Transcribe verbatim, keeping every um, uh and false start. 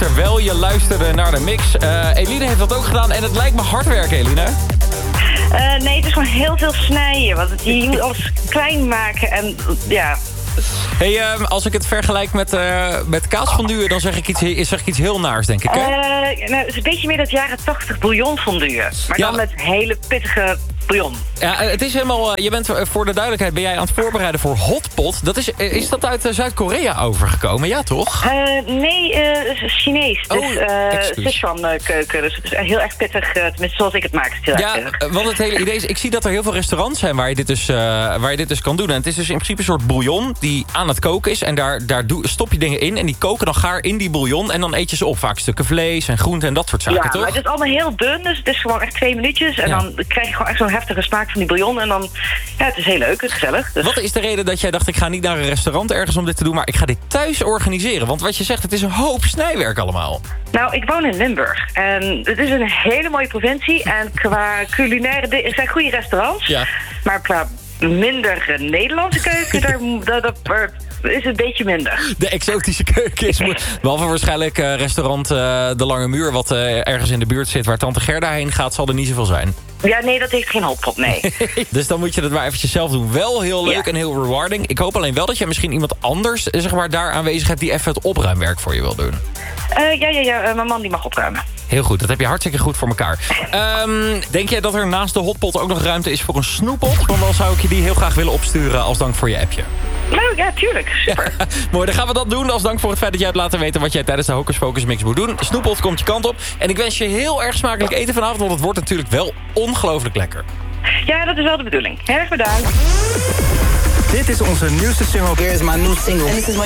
terwijl je luisterde naar de mix. Uh, Eline heeft dat ook gedaan en het lijkt me hard werken, Eline. Uh, nee, het is gewoon heel veel snijden. Want het, je moet alles klein maken en ja... Hey, uh, als ik het vergelijk met, uh, met kaasfondue, dan zeg ik, iets, zeg ik iets heel naars, denk ik, hè? Uh, nou, het is een beetje meer dat jaren tachtig bouillonfondue. Maar ja. Dan met hele pittige bouillon. Ja, het is helemaal... Uh, je bent, uh, voor de duidelijkheid, ben jij aan het voorbereiden voor hotpot. Dat is, uh, is dat uit uh, Zuid-Korea overgekomen? Ja, toch? Uh, nee, uh, het is Chinees. Oh, dus uh, Sichuan-keuken. Dus het is heel erg pittig, uh, tenminste zoals ik het maak. Het ja, uh, want het hele idee is... Ik zie dat er heel veel restaurants zijn waar je dit dus, uh, waar je dit dus kan doen. En het is dus in principe een soort bouillon die aan het koken is. En daar, daar doe, stop je dingen in. En die koken dan gaar in die bouillon. En dan eet je ze op. Vaak stukken vlees en groenten en dat soort zaken, ja, toch? Ja, maar het is allemaal heel dun. Dus het is gewoon echt twee minuutjes. En ja. Dan krijg je gewoon echt zo'n heftige smaak van die bouillon. En dan, ja, het is heel leuk. Het is gezellig. Dus. Wat is de reden dat jij dacht, ik ga niet naar een restaurant ergens om dit te doen, maar ik ga dit thuis organiseren? Want wat je zegt, het is een hoop snijwerk allemaal. Nou, ik woon in Limburg. En het is een hele mooie provincie. En qua culinaire... Er zijn goede restaurants. Ja. Maar qua minder Nederlandse keuken, daar, daar, daar is het een beetje minder. De exotische keuken is... Behalve waarschijnlijk uh, restaurant uh, De Lange Muur, wat uh, ergens in de buurt zit waar Tante Gerda heen gaat, zal er niet zoveel zijn. Ja, nee, dat heeft geen hotpot, nee. Dus dan moet je dat maar eventjes zelf doen. Wel heel leuk ja. en heel rewarding. Ik hoop alleen wel dat je misschien iemand anders, zeg maar, daar aanwezig hebt die even het opruimwerk voor je wil doen. Uh, ja, ja, ja. Uh, mijn man die mag opruimen. Heel goed, dat heb je hartstikke goed voor elkaar. Um, denk jij dat er naast de hotpot ook nog ruimte is voor een snoeppot? Want dan zou ik je die heel graag willen opsturen als dank voor je appje. Nou ja, tuurlijk. Super. Ja, mooi, dan gaan we dat doen als dank voor het feit dat jij hebt laten weten wat jij tijdens de Hocus Pocus mix moet doen. De snoeppot komt je kant op. En ik wens je heel erg smakelijk eten vanavond, want het wordt natuurlijk wel ongelooflijk lekker. Ja, dat is wel de bedoeling. Heel erg bedankt. Dit is onze nieuwste single. Here is my new single.